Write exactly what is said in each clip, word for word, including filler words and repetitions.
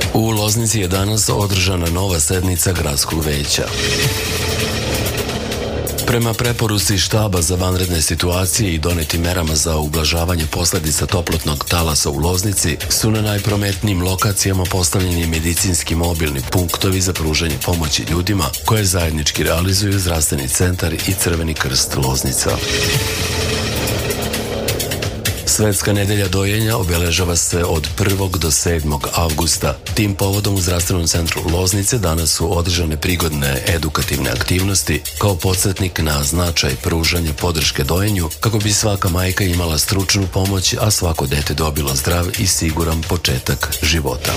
U Loznici je danas održana nova sednica gradskog veća. Prema preporuci štaba za vanredne situacije i donetim merama za ublažavanje posledica toplotnog talasa u Loznici su na najprometnijim lokacijama postavljeni medicinski mobilni punktovi za pružanje pomoći ljudima koje zajednički realizuju Zdravstveni centar i Crveni krst Loznica. Svetska nedelja dojenja obeležava se od prvog do sedmog avgusta. Tim povodom u Zdravstvenom centru Loznice danas su održane prigodne edukativne aktivnosti kao podsjetnik na značaj pružanja podrške dojenju kako bi svaka majka imala stručnu pomoć, a svako dete dobilo zdrav i siguran početak života.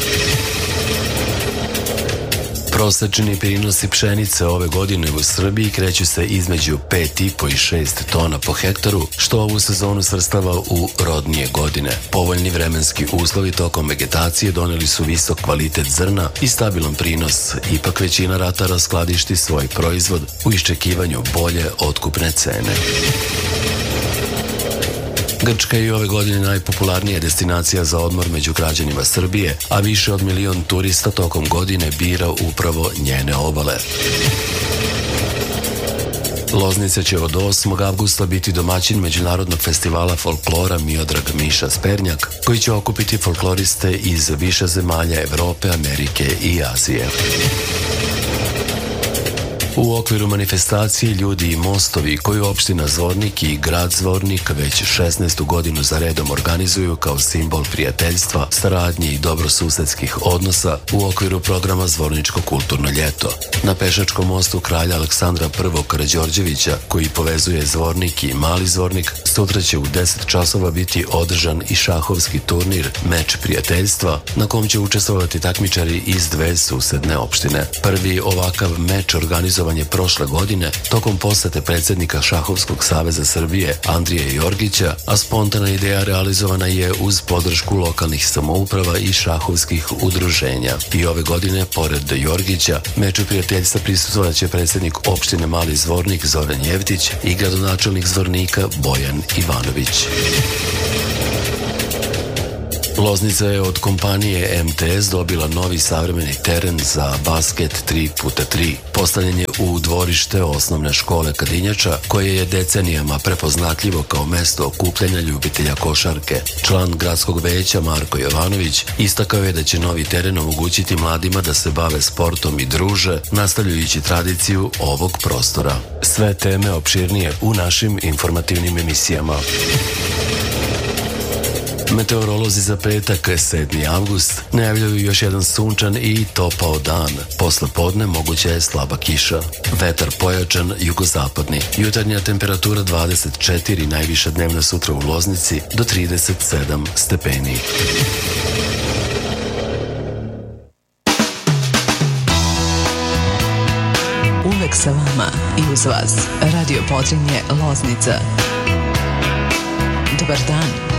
Prosečni prinosi pšenice ove godine u Srbiji kreću se između pet i po i šest tona po hektaru, što ovu sezonu svrstava u rodnije godine. Povoljni vremenski uslovi tokom vegetacije doneli su visok kvalitet zrna i stabilan prinos, ipak većina ratara skladišti svoj proizvod u iščekivanju bolje otkupne cene. Grčka je i ove godine najpopularnija destinacija za odmor među građanima Srbije, a više od milion turista tokom godine bira upravo njene obale. Loznica će od osmog avgusta biti domaćin Međunarodnog festivala folklora Miodrag Miša Spernjak, koji će okupiti folkloriste iz više zemalja Evrope, Amerike i Azije. U okviru manifestacije Ljudi i mostovi, koju opština Zvornik i grad Zvornik već šesnaestu godinu za redom organizuju kao simbol prijateljstva, saradnje i dobrosusedskih odnosa u okviru programa Zvorničko kulturno ljeto. Na pešačkom mostu kralja Aleksandra prvog Karađorđevića, koji povezuje Zvornik i Mali Zvornik, sutra će u deset časova biti održan i šahovski turnir Meč prijateljstva, na kom će učestvovati takmičari iz dve susedne opštine. Prvi ovakav meč organizovan je prošle godine tokom posete predsjednika Šahovskog saveza Srbije Andrije Jorgića, a spontana ideja realizovana je uz podršku lokalnih samouprava i šahovskih udruženja. I ove godine, pored Jorgića, meču prijateljstva prisustvovat će predsjednik opštine Mali Zvornik Zoran Jevtić i gradonačelnik Zvornika Bojan Ivanović. Loznica je od kompanije M T S dobila novi savremeni teren za basket tri puta tri. Postavljen je u dvorište osnovne škole Kadinjača, koje je decenijama prepoznatljivo kao mesto okupljanja ljubitelja košarke. Član gradskog veća Marko Jovanović istakao je da će novi teren omogućiti mladima da se bave sportom i druže, nastavljajući tradiciju ovog prostora. Sve teme opširnije u našim informativnim emisijama. Meteorolozi za petak, sedmi avgust, najavljuju još jedan sunčan i topao dan. Posle podne moguća je slaba kiša. Vetar pojačan, jugozapadni. Jutarnja temperatura dvadeset četiri, najviša dnevna sutra u Loznici do trideset sedam stepeni. Uvek sa vama i uz vas. Radio Podrinje Loznica. Dobar dan.